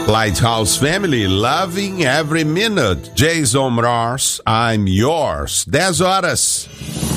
Lighthouse Family, Loving Every Minute. Jason Mraz, I'm Yours. 10 horas.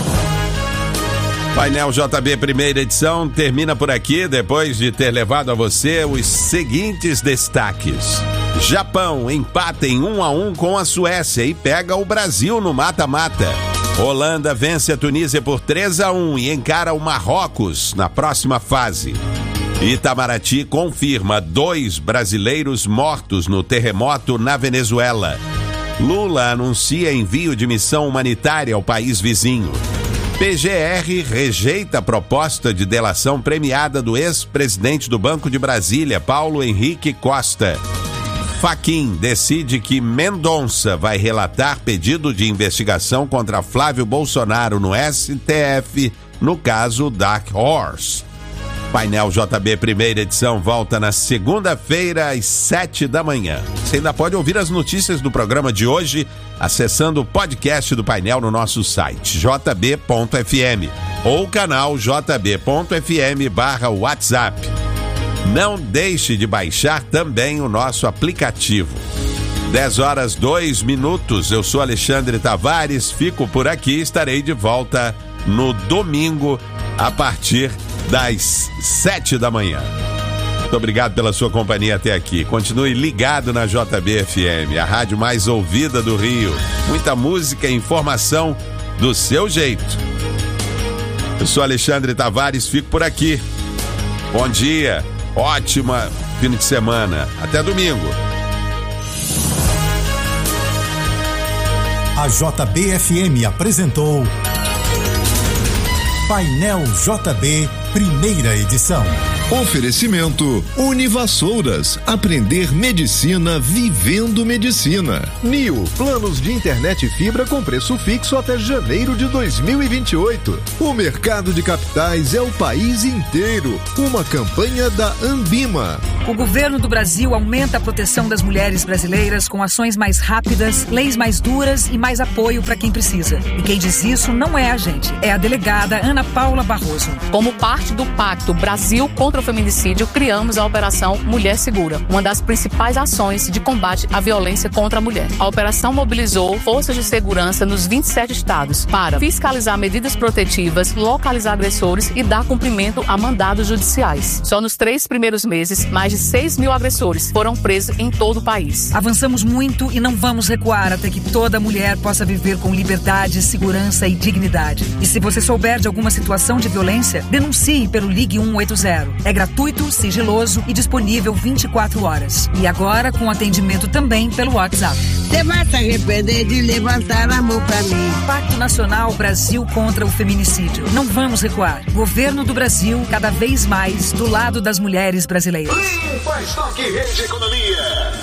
Painel JB primeira edição termina por aqui, depois de ter levado a você os seguintes destaques. Japão empata em 1-1 com a Suécia e pega o Brasil no mata-mata. Holanda vence a Tunísia por 3-1 e encara o Marrocos na próxima fase. Itamaraty confirma 2 brasileiros mortos no terremoto na Venezuela. Lula anuncia envio de missão humanitária ao país vizinho. PGR rejeita a proposta de delação premiada do ex-presidente do Banco de Brasília, Paulo Henrique Costa. Fachin decide que Mendonça vai relatar pedido de investigação contra Flávio Bolsonaro no STF, no caso Dark Horse. Painel JB primeira edição volta na segunda-feira às 7 da manhã. Você ainda pode ouvir as notícias do programa de hoje acessando o podcast do Painel no nosso site jb.fm ou canal jb.fm/WhatsApp. Não deixe de baixar também o nosso aplicativo. 10 horas 2 minutos. Eu sou Alexandre Tavares, fico por aqui, estarei de volta no domingo a partir das 7 da manhã. Muito obrigado pela sua companhia até aqui. Continue ligado na JB-FM, a rádio mais ouvida do Rio. Muita música e informação do seu jeito. Eu sou Alexandre Tavares, fico por aqui. Bom dia, ótima fim de semana. Até domingo. A JB-FM apresentou Painel JB, primeira edição. Oferecimento Univassouras, aprender medicina vivendo medicina. Nil, planos de internet e fibra com preço fixo até janeiro de 2028. O mercado de capitais é o país inteiro. Uma campanha da Ambima. O governo do Brasil aumenta a proteção das mulheres brasileiras com ações mais rápidas, leis mais duras e mais apoio para quem precisa. E quem diz isso não é a gente, é a delegada Ana Paula Barroso. Como parte do Pacto Brasil contra o Feminicídio, criamos a Operação Mulher Segura, uma das principais ações de combate à violência contra a mulher. A operação mobilizou forças de segurança nos 27 estados para fiscalizar medidas protetivas, localizar agressores e dar cumprimento a mandados judiciais. Só nos 3 primeiros meses, mais de 6 mil agressores foram presos em todo o país. Avançamos muito e não vamos recuar até que toda mulher possa viver com liberdade, segurança e dignidade. E se você souber de alguma situação de violência, denuncie pelo Ligue 180. É gratuito, sigiloso e disponível 24 horas. E agora com atendimento também pelo WhatsApp. Você vai se arrepender de levantar a mão pra mim. Pacto Nacional Brasil contra o Feminicídio. Não vamos recuar. Governo do Brasil, cada vez mais do lado das mulheres brasileiras. Limpa Estoque Rede Economia.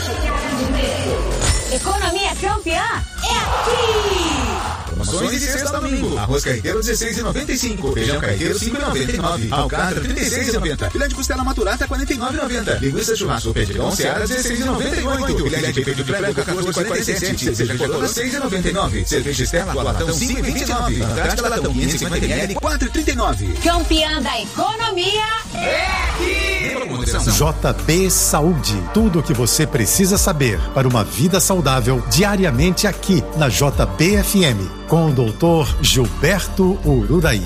Economia campeã é aqui! Promoções de sexta a domingo. Arroz carreteiro R$16,95. Feijão carreteiro R$5,99. Alcatra R$36,90. Filé de costela maturata R$49,90. Linguiça churrasco Perdigão Seara R$16,98. Filé de peito de frango R$14,47. Cerveja de cola R$6,99. Cerveja Stella latão R$5,29. Antártica latão 550ml R$4,39. Campeã da economia é aqui! JB Saúde. Tudo o que você precisa saber para uma vida saudável diariamente aqui na JB-FM. Com o Dr. Gilberto Ururaí.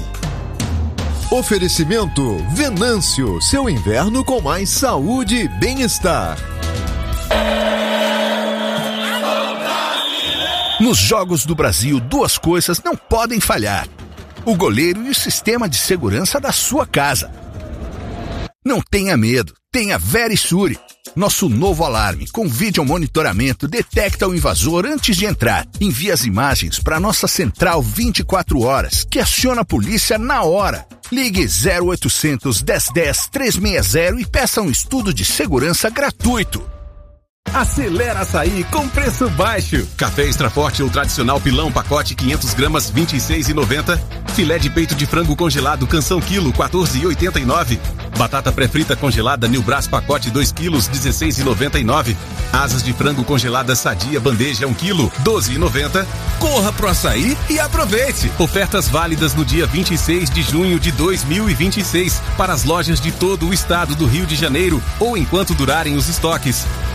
Oferecimento Venâncio, seu inverno com mais saúde e bem-estar. Nos Jogos do Brasil, 2 coisas não podem falhar: o goleiro e o sistema de segurança da sua casa. Não tenha medo, tenha Verisure. Nosso novo alarme com vídeo monitoramento detecta o invasor antes de entrar. Envia as imagens para nossa central 24 horas, que aciona a polícia na hora. Ligue 0800 1010 360 e peça um estudo de segurança gratuito. Acelera açaí com preço baixo. Café Extra Forte ou tradicional pilão pacote 500 gramas R$ 26,90. Filé de peito de frango congelado Canção quilo R$ 14,89. Batata pré-frita congelada New Brás pacote 2 quilos R$ 16,99. Asas de frango congelada Sadia bandeja 1 quilo R$ 12,90. Corra pro açaí e aproveite. Ofertas válidas no dia 26 de junho de 2026 para as lojas de todo o estado do Rio de Janeiro ou enquanto durarem os estoques.